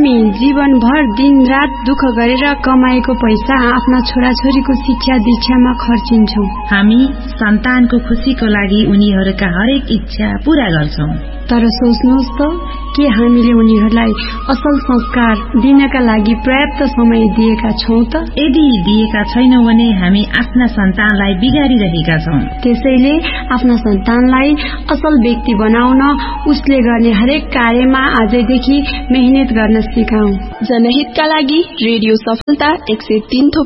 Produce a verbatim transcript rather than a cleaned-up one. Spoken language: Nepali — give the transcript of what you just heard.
हामी जीवनभर दिनरात दुःख गरेर कमाएको पैसा आफ्ना छोराछोरीको शिक्षा दीक्षामा खर्चिन्छौं। हामी सन्तानको खुशीको लागि उनीहरूका हरेक इच्छा पूरा गर्छौं। तर सोच्नुहोस् त, के हामीले उनीहरूलाई असल संस्कार दिनका लागि पर्याप्त समय दिएका छौं त? यदि दिएका छैनौं भने हामी आफ्ना सन्तानलाई बिगारिरहेका छौं। त्यसैले आफ्ना सन्तानलाई असल व्यक्ति बनाउन उसले गर्ने हरेक कार्यमा आजैदेखि मेहनत गर्न सिकाऊ। जनहितका लागि रेडियो सफलता एक सय तीन